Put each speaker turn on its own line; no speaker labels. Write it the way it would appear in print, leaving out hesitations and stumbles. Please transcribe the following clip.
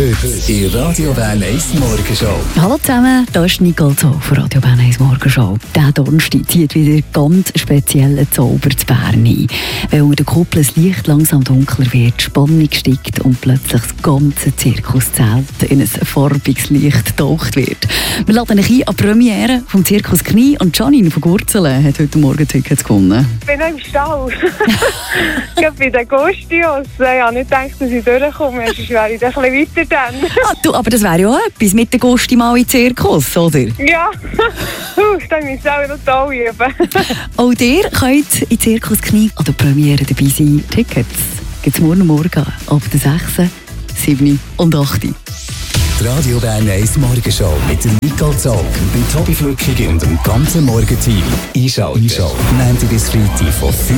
Heute in Radio Bern 1 Morgenshow.
Hallo zusammen, hier ist Nicole Zoll von Radio Bern 1 Morgenshow. Dieser Donnerstag zieht wieder ganz speziellen Zauber zu Bern ein. Weil unter der Kuppel das Licht langsam dunkler wird, die Spannung steigt und plötzlich das ganze Zirkuszelt in ein farbiges Licht getaucht wird. Wir laden euch ein an die Premiere vom Zirkus Knie und Janine von Gurzelen hat heute Morgen Tickets gewonnen.
Ich bin noch im Stall. Ich bin bei den Gostios. Ich habe nicht gedacht, dass ich durchkomme. Sonst wäre ich ein bisschen weiter dann.
Du, aber das wäre ja auch etwas mit den Gosti mal in den Zirkus, oder?
Ja, dann müssen wir auch noch toll üben.
Auch ihr könnt in Zirkus Knie an der Premiere dabei sein. Tickets gibt es morgen ab der 6., 7. und 8.
Die Radio Bern 1 Morgenshow mit der Nicole Zoll, dem Tobi Flückig und dem ganzen Morgenteam. Einschalten. Montag bis Freitag von 5